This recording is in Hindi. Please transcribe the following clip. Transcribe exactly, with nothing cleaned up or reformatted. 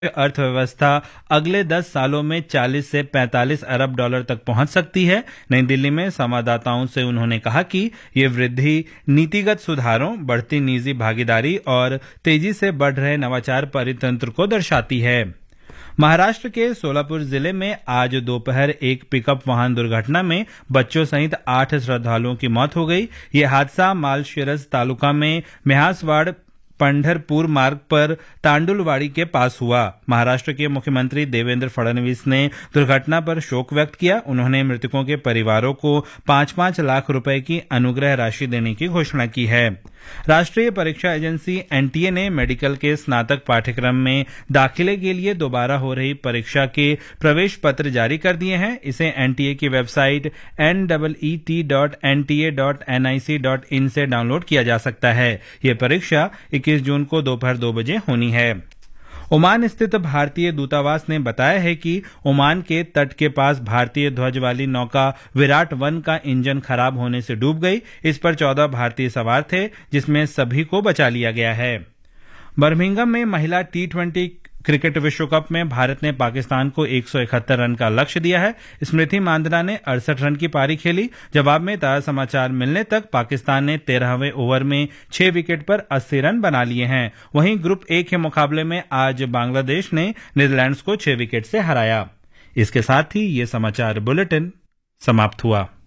अर्थव्यवस्था अगले दस सालों में चालीस से पैंतालीस अरब डॉलर तक पहुंच सकती है। नई दिल्ली में संवाददाताओं से उन्होंने कहा कि ये वृद्धि नीतिगत सुधारों, बढ़ती निजी भागीदारी और तेजी से बढ़ रहे नवाचार परितंत्र को दर्शाती है। महाराष्ट्र के सोलापुर जिले में आज दोपहर एक पिकअप वाहन दुर्घटना में बच्चों सहित आठ श्रद्धालुओं की मौत हो गई। ये हादसा मालशिरस तालुका में मेहासवाड़ पंढरपुर मार्ग पर तांडुलवाड़ी के पास हुआ। महाराष्ट्र के मुख्यमंत्री देवेंद्र फडणवीस ने दुर्घटना पर शोक व्यक्त किया। उन्होंने मृतकों के परिवारों को पांच पांच लाख रुपए की अनुग्रह राशि देने की घोषणा की है। राष्ट्रीय परीक्षा एजेंसी एनटीए ने मेडिकल के स्नातक पाठ्यक्रम में दाखिले के लिए दोबारा हो रही परीक्षा के प्रवेश पत्र जारी कर दिए हैं। इसे एनटीए की website N double E T dot N T A dot N I C dot in से डाउनलोड किया जा सकता है। ये परीक्षा इक्कीस जून को दोपहर दो बजे होनी है। ओमान स्थित भारतीय दूतावास ने बताया है कि ओमान के तट के पास भारतीय ध्वज वाली नौका विराट वन का इंजन खराब होने से डूब गई। इस पर चौदह भारतीय सवार थे, जिसमें सभी को बचा लिया गया है। बर्मिंघम में महिला टी ट्वेंटी क्रिकेट विश्व कप में भारत ने पाकिस्तान को एक सौ इकहत्तर रन का लक्ष्य दिया है। स्मृति मांदना ने अड़सठ रन की पारी खेली। जवाब में ताजा समाचार मिलने तक पाकिस्तान ने तेरहवें ओवर में छह विकेट पर अस्सी रन बना लिए हैं। वहीं ग्रुप ए के मुकाबले में आज बांग्लादेश ने नीदरलैंड्स को छह विकेट से हराया। इसके साथ ही ये समाचार बुलेटिन समाप्त हुआ।